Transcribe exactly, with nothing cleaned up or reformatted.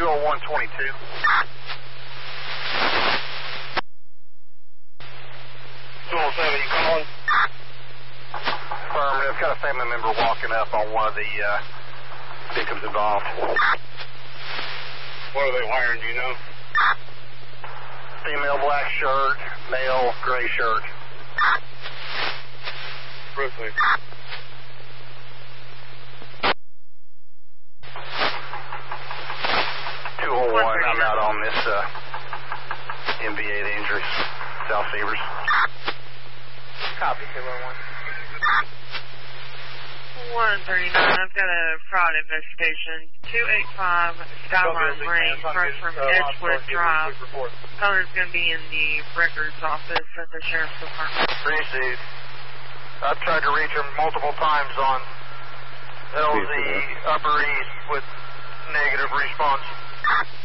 two oh one twenty-two. two oh seven, you calling? Affirmative. Got a family member walking up on one of the uh, victims involved. What are they wearing, do you know? Female black shirt, male gray shirt. Brooklyn. two oh one, I'm out on this uh, M V eight injuries, South Severs. Copy, two oh one. one thirty-nine, I've got a fraud investigation. two eighty-five Skyline Lane, across from Edgewood Drive. Owner's going to be in the records office at the Sheriff's Department. Received. I've tried to reach him multiple times on L Z Upper East with negative response.